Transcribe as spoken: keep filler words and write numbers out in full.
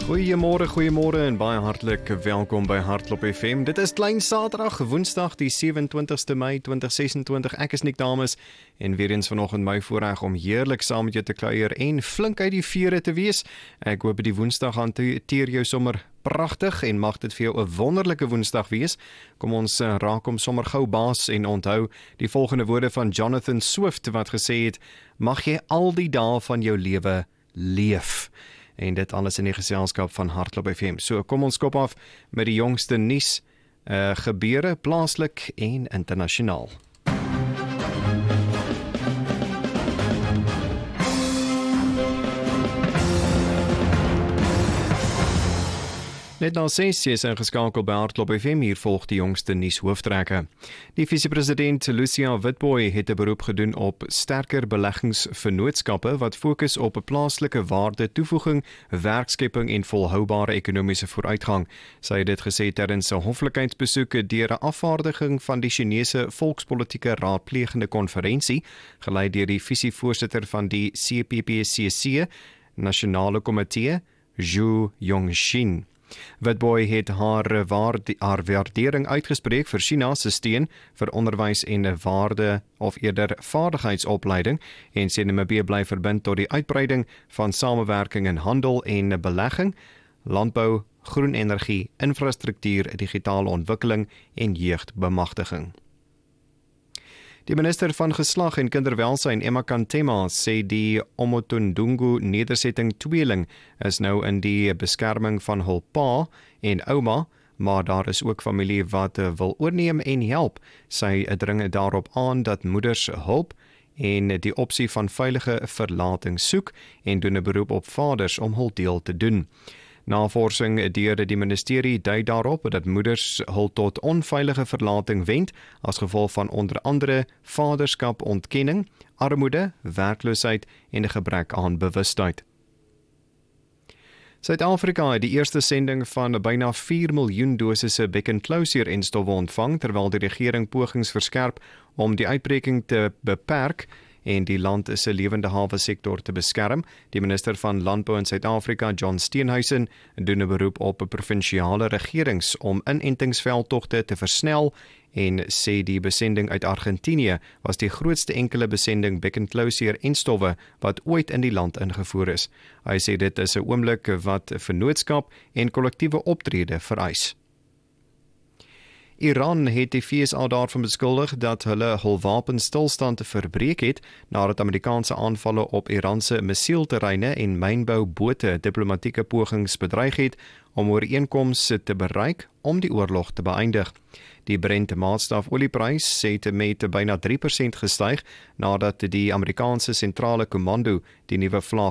Goeiemôre, goeiemôre en baie hartlik welkom by Hartklop F M. Dit is Klein Saterdag, Woensdag die sewe-en-twintigste Mei tweeëntwintig ses-en-twintig. Ek is Nick Dames en weer eens vanoggend my voorreg om heerlik saam met jou te kuier en flink uit die vere te wees. Ek hoop die Woensdag hanteer jou sommer pragtig en mag dit vir jou 'n wonderlike Woensdag wees. Kom ons uh, raak om sommer gou baas en onthou die volgende woorde van Jonathan Swift wat gesê het: mag jy al die dae van jou lewe leef. En dit alles in die geselskap van Hartklop F M. So kom ons kop af met die jongste nuus, uh, gebeure plaaslik en internasionaal. Net na ses is ingeskakel by Hartklop F M, hier volg die jongste nuus hoofdtrekke. Die vice-president Lucia Witbooi het 'n beroep gedoen op sterker beleggingsvennootskappe wat fokus op 'n plaaslike waarde toevoeging, werkskepping en volhoubare ekonomiese vooruitgang. Sy het dit gesê tydens 'n hoflikheidsbesoek deur 'n afvaardiging van die Chinese Volkspolitieke Raadplegende Konferensie, gelei deur die visievoorsitter van die C P P C C, Nasionale Komitee, Zhu Yongxin. Witbooi het haar, waarde, haar waardering uitgespreek vir China se steun vir onderwys en 'n waarde of eerder vaardigheidsopleiding en sê Namibië bly verbind tot die uitbreiding van samewerking in handel en belegging, landbou, groen energie, infrastruktuur, digitale ontwikkeling en jeugbemagtiging. Die minister van Geslag en Kinderwelsyn, Emma Kantema, sê die Omotondungu nedersetting tweeling is nou in die beskerming van hul pa en ouma, maar daar is ook familie wat wil oorneem en help. Sy dring daarop aan dat moeders hulp en die opsie van veilige verlating soek en doen 'n beroep op vaders om hul deel te doen. Navorsing deur die ministerie dui daarop dat moeders hul tot onveilige verlating wend as gevolg van onder andere vaderskapontkenning, armoede, werkloosheid en 'n gebrek aan bewustheid. Suid-Afrika het die eerste sending van byna vier miljoen dosisse bekkenklousuur-enstowwe ontvang, terwyl die regering pogings verskerp om die uitbreking te beperk en die land is 'n lewende hawe sektor te beskerm. Die minister van Landbou in Suid-Afrika, John Steenhuisen, doen 'n beroep op provinsiale regerings om inentingsveldtogte te versnel en sê die besending uit Argentinië was die grootste enkele besending bekkenklousuur-enstowwe wat ooit in die land ingevoer is. Hy sê dit is 'n oomblik wat vennootskap en kollektiewe optrede vereis. Iran het die V S A daarvan beskuldig dat hulle hul wapenstilstand verbreek het nadat Amerikaanse aanvalle op Iranse missielterreine en mynboubote diplomatieke pogings bedreig het om ooreenkomste te bereik om die oorlog te beëindig. Die Brent maatstaf olieprys het met byna drie persent gestyg nadat die Amerikaanse sentrale kommando die nuwe vlag